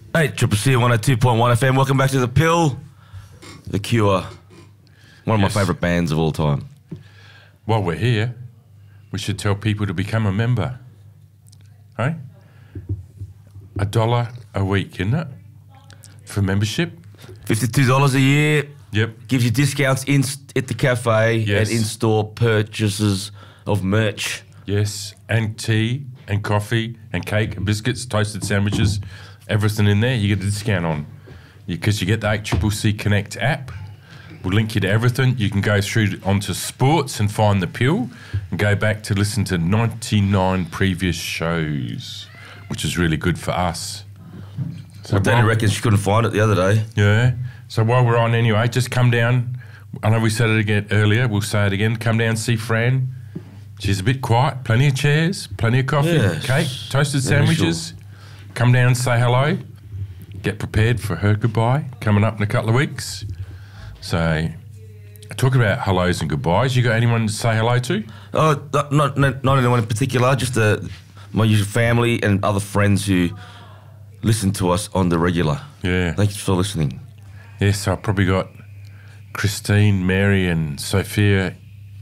Hey, Triple C 102.1 FM. Welcome back to The Pill, The Cure. One of my favourite bands of all time. While we're here, we should tell people to become a member. Hey? $1 a week, isn't it? For membership. $52 a year. Yep. Gives you discounts at the cafe and in-store purchases of merch. Yes, and tea and coffee and cake and biscuits, toasted sandwiches, everything in there you get a discount on. Because you get the HCCC Connect app. We'll link you to everything. You can go through onto sports and find The Pill and go back to listen to 99 previous shows, which is really good for us. So Danny reckons she couldn't find it the other day. Yeah. So while we're on anyway, just come down. I know we said it again earlier. We'll say it again. Come down, see Fran. She's a bit quiet. Plenty of chairs, plenty of coffee, cake, toasted sandwiches. Come down, say hello. Get prepared for her goodbye coming up in a couple of weeks. So, talk about hellos and goodbyes. You got anyone to say hello to? Oh, not anyone in particular. Just my usual family and other friends who listen to us on the regular. Yeah. Thanks for listening. Yes, I probably got Christine, Mary and Sophia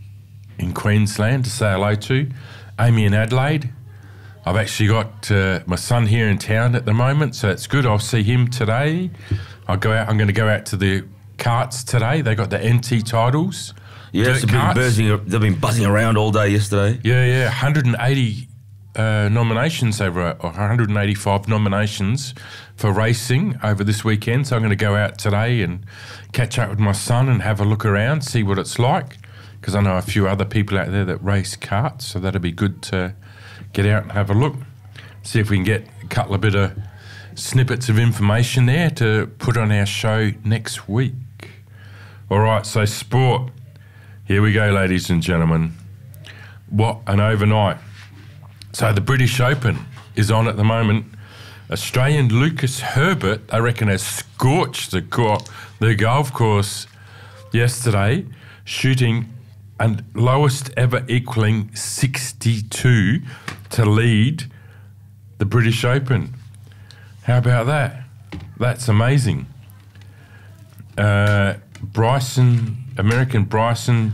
in Queensland to say hello to. Amy in Adelaide. I've actually got my son here in town at the moment, so it's good. I'll see him today. I'm going to go out to the karts today. They got the NT titles. Yes, they've been buzzing around all day yesterday. Yeah. 180 nominations or 185 nominations for racing over this weekend. So I'm going to go out today and catch up with my son and have a look around, see what it's like. Because I know a few other people out there that race karts, so that'll be good to get out and have a look. See if we can get a couple of bit of snippets of information there to put on our show next week. All right, so sport. Here we go, ladies and gentlemen. What an overnight. So the British Open is on at the moment. Australian Lucas Herbert, I reckon, has scorched the golf course yesterday, shooting and lowest ever equaling 62 to lead the British Open. How about that? That's amazing. American Bryson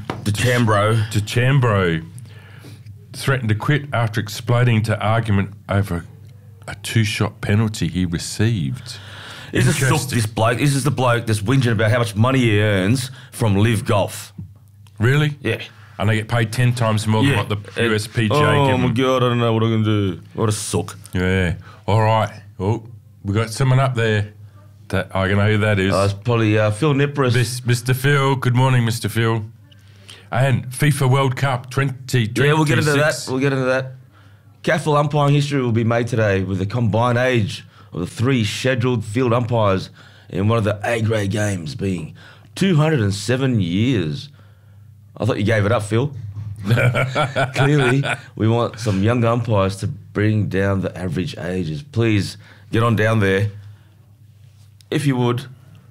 DeChambeau threatened to quit after exploding into argument over a two-shot penalty he received. This is the bloke that's whinging about how much money he earns from Live Golf. Really? Yeah. And they get paid 10 times more than what the USPGA give them. Oh, my God, I don't know what I'm going to do. What a suck. Yeah. All right. Oh, we got someone up there. That I don't know who that is. It's probably Phil Nipris. Mr. Phil. Good morning, Mr. Phil. And FIFA World Cup 2026. Yeah, we'll get into that. Careful umpiring history will be made today with the combined age of the three scheduled field umpires in one of the A-grade games being 207 years. I thought you gave it up, Phil. Clearly, we want some young umpires to bring down the average ages. Please get on down there. If you would,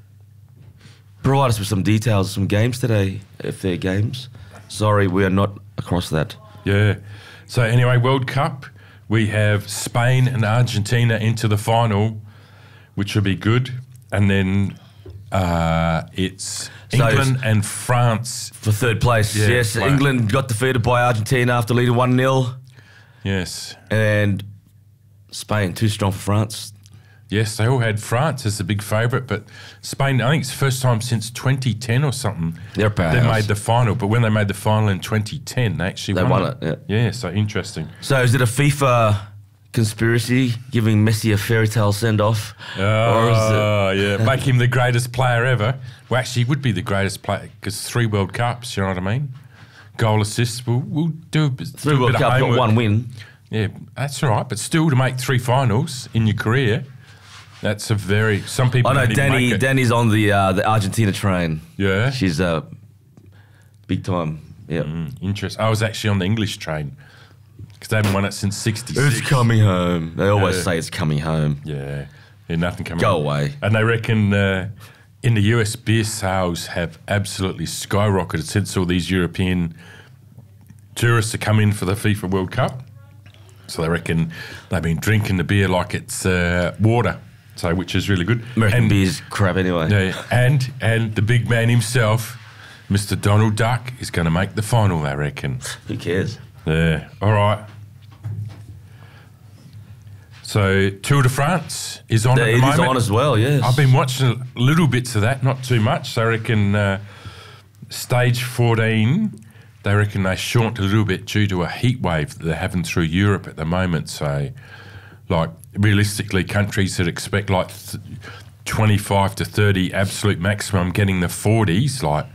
provide us with some details, some games today, if they're games. Sorry, we are not across that. Yeah. So anyway, World Cup, we have Spain and Argentina into the final, which will be good. And then it's England and France. For third place, yes. England got defeated by Argentina after leading 1-0. Yes. And Spain, too strong for France. Yes, they all had France as the big favourite, but Spain, I think it's the first time since 2010 or something they made the final. But when they made the final in 2010, they actually won it. Yeah, so interesting. So is it a FIFA conspiracy giving Messi a fairy tale send-off? Yeah, make him the greatest player ever. Well, actually, he would be the greatest player because 3 World Cups, you know what I mean? Goal assists, we'll do a bit, 3 World Cups, got 1 win. Yeah, that's all right, but still to make 3 finals in your career... That's a very... Some people... I know Danny's on the Argentina train. Yeah? She's big time. Yeah. Interesting. I was actually on the English train because they haven't won it since 66. It's coming home. They always say it's coming home. Yeah. Nothing coming home. Go away. And they reckon in the US, beer sales have absolutely skyrocketed since all these European tourists have come in for the FIFA World Cup. So they reckon they've been drinking the beer like it's water. So, which is really good. American beer's crap anyway. Yeah, and the big man himself, Mr. Donald Duck, is going to make the final, I reckon. Who cares? Yeah, all right. So, Tour de France is on at the moment. It is on as well, yes. I've been watching little bits of that, not too much. So I reckon stage 14, they reckon they shortened a little bit due to a heat wave that they're having through Europe at the moment. So, like, realistically, countries that expect, like, 25 to 30 absolute maximum getting the 40s, like,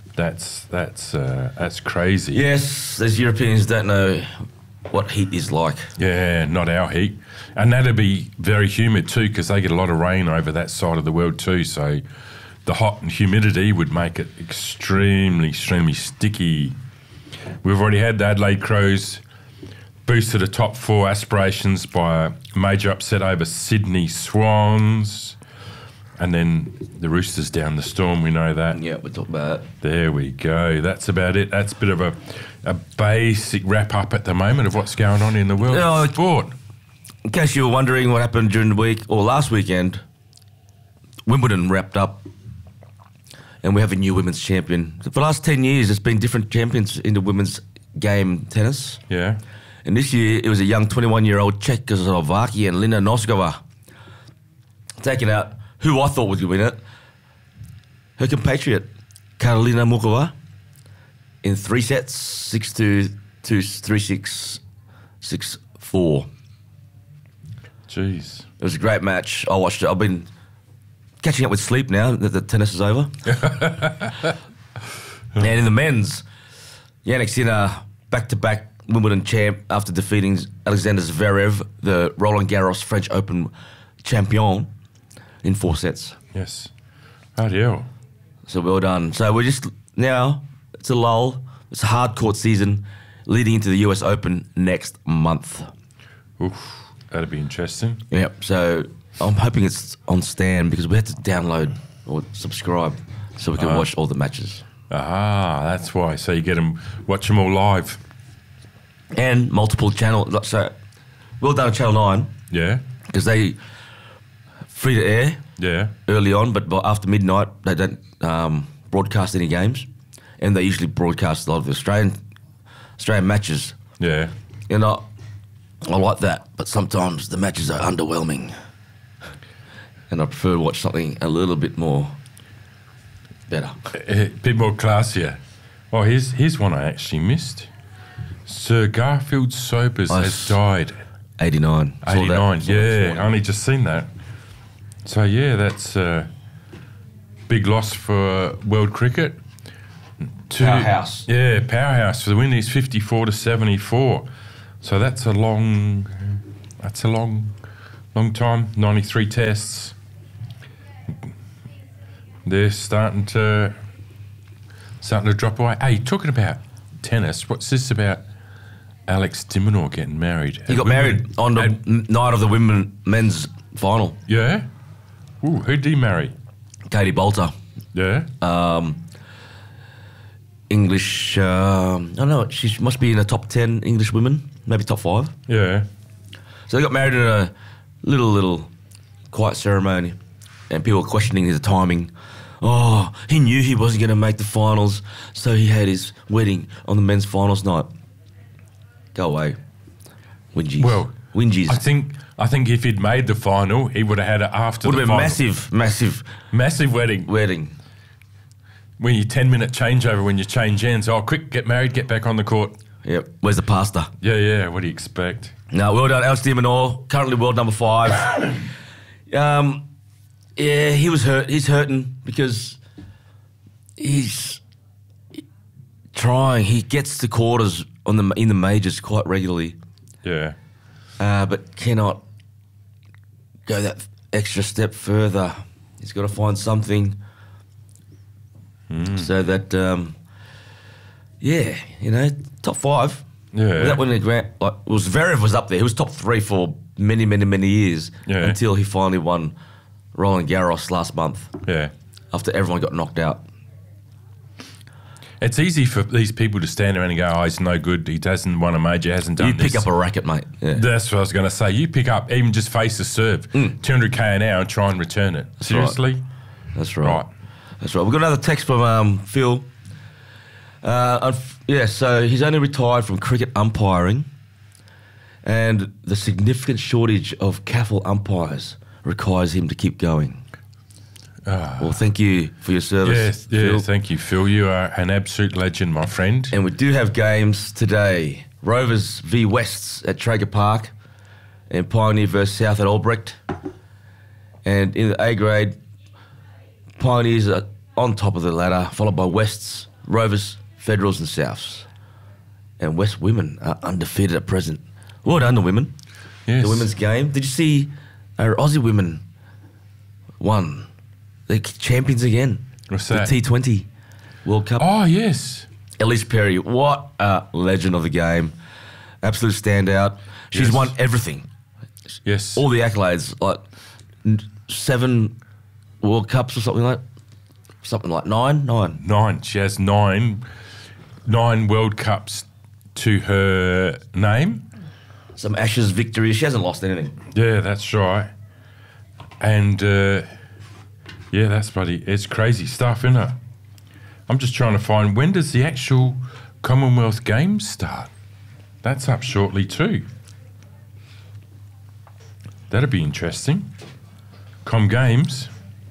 that's crazy. Yes, those Europeans don't know what heat is like. Yeah, not our heat. And that'd be very humid too, because they get a lot of rain over that side of the world too. So the hot and humidity would make it extremely, extremely sticky. We've already had the Adelaide Crows boost to the top 4 aspirations by a major upset over Sydney Swans. And then the Roosters down the storm, we know that. Yeah, we'll talk about it. There we go. That's about it. That's a bit of a basic wrap-up at the moment of what's going on in the world of sport. In case you were wondering what happened during the week, or last weekend, Wimbledon wrapped up, and we have a new women's champion. For the last 10 years, there's been different champions in the women's game tennis. Yeah. And this year, it was a young 21-year-old Czechoslovakian, Lina Noskova, taking out who I thought was going to win it, her compatriot, Karolina Muchova, in 3 sets, 6-2, 3-6, 6-4. Jeez. It was a great match. I watched it. I've been catching up with sleep now that the tennis is over. And in the men's, Yannick Sinner, back-to-back Wimbledon champ after defeating Alexander Zverev, the Roland Garros French Open champion, in 4 sets. Yes. Bloody hell. So well done. So we're just now, it's a lull. It's a hard court season leading into the US Open next month. Oof. That'd be interesting. Yep. So I'm hoping it's on Stan because we had to download or subscribe so we can watch all the matches. Ah, that's why. So you watch them all live. And multiple channels. So well done, Channel 9. Yeah. Because they free to air. Yeah. Early on, but after midnight they don't broadcast any games, and they usually broadcast a lot of the Australian matches. Yeah. And I like that, but sometimes the matches are underwhelming, and I prefer to watch something a little bit more better. A bit more classier. Oh, here's one I actually missed. Sir Garfield Sobers has died. 89. 89, yeah. I only just seen that. So, yeah, that's a big loss for world cricket. Powerhouse. Yeah, powerhouse for the Windies, 54 to 74. So that's a long time. 93 tests. They're starting to drop away. Hey, talking about tennis, what's this about Alex de Minaur getting married? He got married on the night of the men's final. Yeah? Ooh, who'd he marry? Katie Bolter. Yeah? English, I don't know, she must be in the top 10 English women, maybe top 5. Yeah. So they got married in a little quiet ceremony, and people were questioning the timing. Oh, he knew he wasn't going to make the finals, so he had his wedding on the men's finals night. Go away. Whingies. Well, Whingies. I think if he'd made the final, he would have had it after the final. Would have been Massive wedding. When you 10-minute changeover, when you change ends, quick, get married, get back on the court. Yep. Where's the pasta? Yeah. What do you expect? No, well done, Alex de Minaur, currently world number 5. Yeah, he was hurt. He's hurting because he's trying. He gets to quarters in the majors quite regularly. Yeah. But cannot go that extra step further. He's got to find something so that, top 5. Yeah. Without winning a grand, Zverev was up there. He was top 3 for many, many, many years until he finally won Roland Garros last month. Yeah. After everyone got knocked out. It's easy for these people to stand around and go, "Oh, he's no good. He hasn't won a major. Hasn't done You this." pick up a racket, mate. Yeah. That's what I was going to say. You pick up, even just face a serve, 200k an hour, and try and return it. Seriously? That's right. Right. That's right. We've got another text from Phil. So he's only retired from cricket umpiring, and the significant shortage of CAFL umpires requires him to keep going. Well, thank you for your service, Phil. Thank you, Phil. You are an absolute legend, my friend. And we do have games today. Rovers v Wests at Traeger Park, and Pioneer versus South at Albrecht. And in the A grade, Pioneers are on top of the ladder, followed by Wests, Rovers, Federals and Souths. And West women are undefeated at present. Well done, the women. Yes. The women's game. Did you see our Aussie women won? They're champions again. What's that? The T20 World Cup. Oh, yes. Elise Perry, what a legend of the game. Absolute standout. She's Yes. won everything. Yes. All the accolades, like 7 World Cups or something like nine. 9. She has 9 World Cups to her name. Some Ashes victories. She hasn't lost anything. Yeah, that's right. And, it's crazy stuff, isn't it? I'm just trying to find, when does the actual Commonwealth Games start? That's up shortly too. That'd be interesting. Com Games.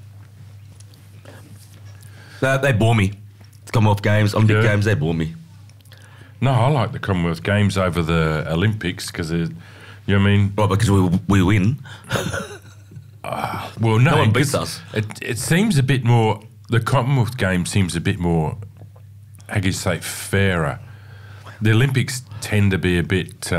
They bore me. The Commonwealth Games, Olympic Games, they bore me. No, I like the Commonwealth Games over the Olympics because, you know what I mean? Right, because we win. Well, no one beats us. It seems a bit more, the Commonwealth Games seems a bit more, how can you say, fairer. The Olympics tend to be a bit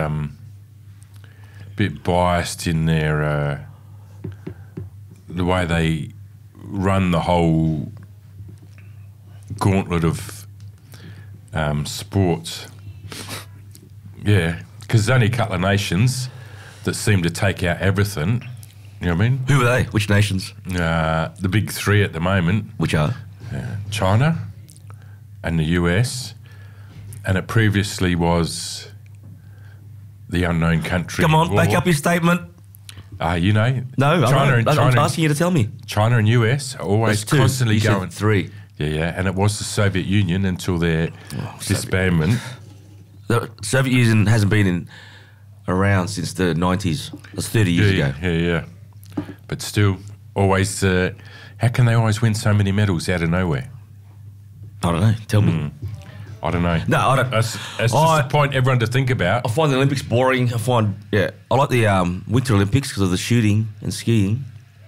biased in their, the way they run the whole gauntlet of sports. Yeah, because there's only a couple of nations that seem to take out everything. You know what I mean? Who are they? Which nations? The big 3 at the moment. Which are? China and the US. And it previously was the unknown country. Come on, back up your statement. You know. No, I'm China, asking you to tell me. China and US are always That's 2. constantly You said going. 3. Yeah. And it was the Soviet Union until their disbandment. The Soviet Union hasn't been around since the 90s. That's 30 years ago. Yeah. But still, always, how can they always win so many medals out of nowhere? I don't know. Tell me. I don't know. No, I don't. That's just a point everyone to think about. I find the Olympics boring. I like the Winter Olympics because of the shooting and skiing.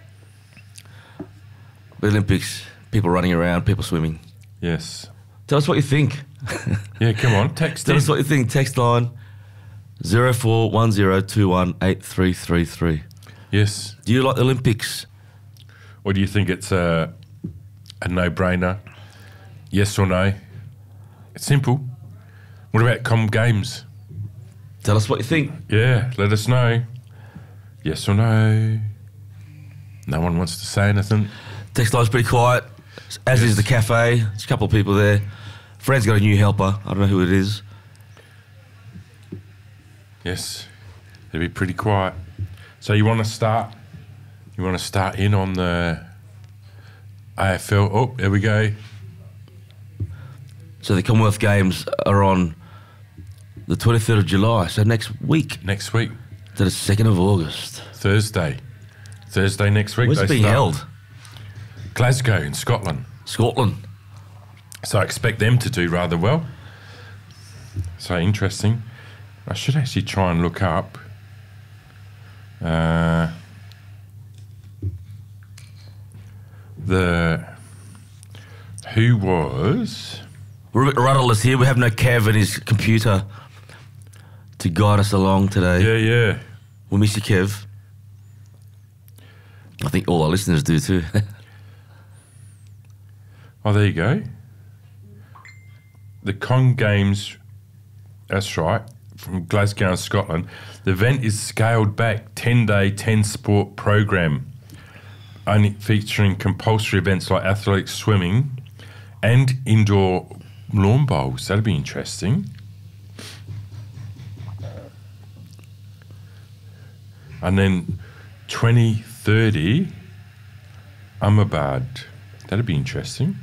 The Olympics, people running around, people swimming. Yes. Tell us what you think. Yeah, come on, text Tell in. us what you think. Text line 0410218333. Yes. Do you like the Olympics? Or do you think it's a no-brainer? Yes or no? It's simple. What about Com Games? Tell us what you think. Yeah, let us know. Yes or no? No one wants to say anything. Text line's pretty quiet, as is the cafe. There's a couple of people there. Fred's got a new helper. I don't know who it is. Yes, they'll be pretty quiet. So you want to start? You want to start in on the AFL? Oh, there we go. So the Commonwealth Games are on the 23rd of July, so next week. Next week, To the 2nd of August. Thursday next week. Where's it they being start. held? Glasgow in Scotland. Scotland. So I expect them to do rather well. So interesting. I should actually try and look up who was. We're a bit rudderless here. We have no Kev and his computer to guide us along today. Yeah. We miss you, Kev. I think all our listeners do too. Oh, there you go. The Con Games, that's right, from Glasgow in Scotland. The event is scaled back 10-day, 10-sport program, only featuring compulsory events like athletics, swimming, and indoor lawn bowls. That'd be interesting. And then 2030, Ahmedabad. That'd be interesting.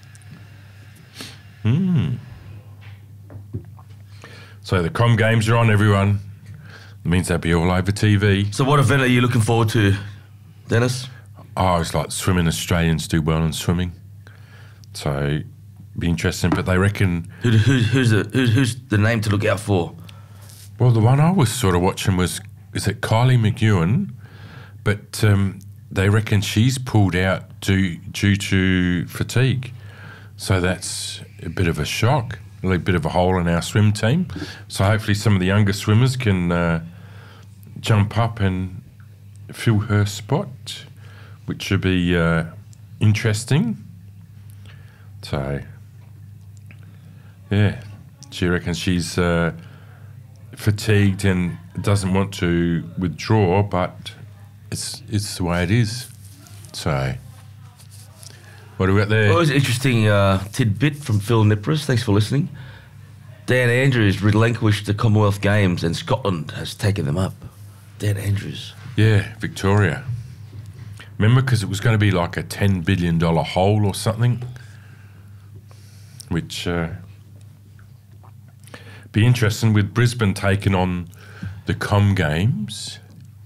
So the Com Games are on, everyone. It means they'll be all over TV. So what event are you looking forward to, Dennis? Oh, it's like swimming. Australians do well in swimming. So be interesting. But they reckon... Who's the name to look out for? Well, the one I was sort of watching is it Kylie McEwen? But they reckon she's pulled out due to fatigue. So that's a bit of a shock, a bit of a hole in our swim team. So hopefully some of the younger swimmers can jump up and fill her spot, which should be interesting. So, yeah, she reckons she's fatigued and doesn't want to withdraw, but it's the way it is. So, what do we got there? Well, it was an interesting tidbit from Phil Nipris. Thanks for listening. Dan Andrews relinquished the Commonwealth Games and Scotland has taken them up. Dan Andrews. Yeah, Victoria. Remember, because it was going to be like a $10 billion hole or something, which be interesting with Brisbane taking on the Com Games.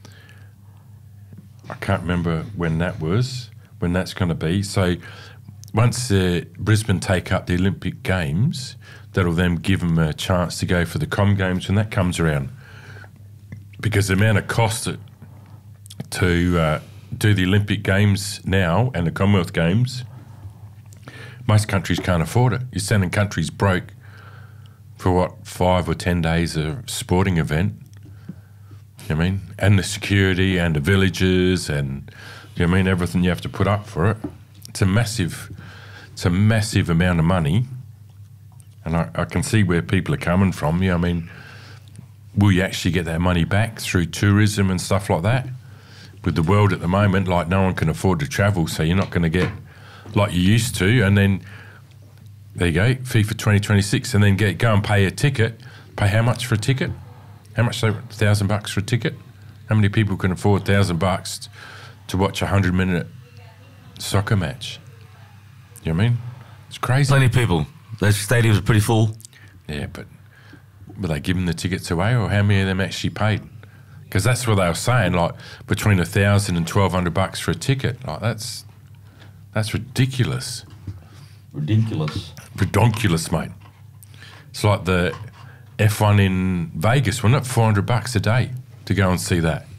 I can't remember when that's going to be. So once Brisbane take up the Olympic Games, that'll then give them a chance to go for the Com Games when that comes around. Because the amount of cost to do the Olympic Games now and the Commonwealth Games, most countries can't afford it. You're sending countries broke for 5 or 10 days of sporting event. You know what I mean? And the security and the villages and you know what I mean, everything you have to put up for it. It's a massive amount of money. And I can see where people are coming from. You know what I mean? Will you actually get that money back through tourism and stuff like that? With the world at the moment, like no one can afford to travel, so you're not going to get like you used to. And then there you go, FIFA 2026, and then go and pay a ticket. Pay how much for a ticket? How much? $1,000 for a ticket? How many people can afford $1,000 to watch a 100-minute soccer match? You know what I mean? It's crazy. Plenty of people. Those stadiums are pretty full. Yeah, but were they giving the tickets away, or how many of them actually paid? Because that's what they were saying, like between $1,000 and $1,200 for a ticket. Like that's ridiculous. Redonkulous, mate. It's like the F1 in Vegas, wasn't it? $400 a day to go and see that.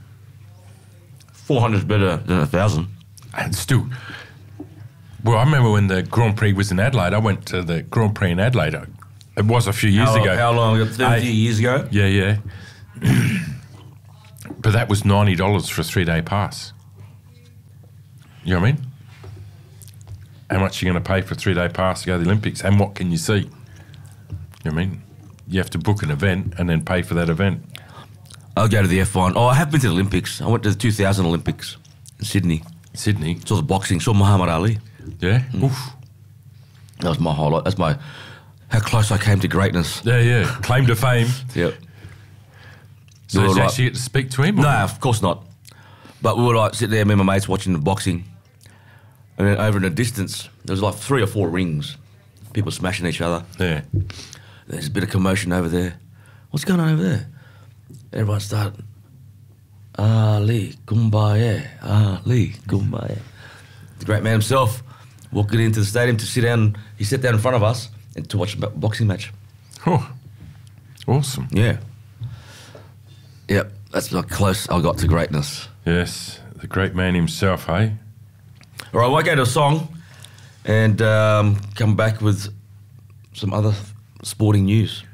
400 is better than 1,000. And still, well, I remember when the Grand Prix was in Adelaide. I went to the Grand Prix in Adelaide. It was a few years ago. How long ago? 30 years ago? Yeah. But that was $90 for a 3-day pass. You know what I mean? How much are you going to pay for a 3-day pass to go to the Olympics, and what can you see? You know what I mean? You have to book an event and then pay for that event. I'll go to the F1. Oh, I have been to the Olympics. I went to the 2000 Olympics in Sydney. Sydney? Saw the boxing, saw Muhammad Ali. Yeah? Oof. That was my highlight. That's how close I came to greatness. Yeah. Claim to fame. Yep. So did you actually get to speak to him? No, of course not. But we were like sitting there, me and my mates watching the boxing. And then over in the distance, there was like 3 or 4 rings. People smashing each other. Yeah. There's a bit of commotion over there. What's going on over there? Everyone started, Ali, Kumbaya, Ali, Kumbaya. The great man himself walking into the stadium to sit down. He sat down in front of us and to watch a boxing match. Oh, awesome. Yeah. Yep, that's how close I got to greatness. Yes, the great man himself, hey? All right, we'll go to a song and come back with some other sporting news.